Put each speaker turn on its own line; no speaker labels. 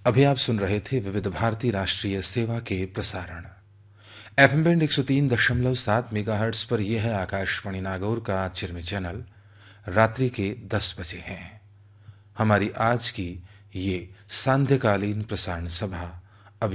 अभी आप सुन रहे थे विविध भारती राष्ट्रीय सेवा के प्रसारण। एफएम बैंड 103.7 मेगाहर्ट्ज पर यह है आकाशवाणी नागौर का चिरमी चैनल। रात्रि के 10 बजे हैं। हमारी आज की ये सांध्यकालीन प्रसारण सभा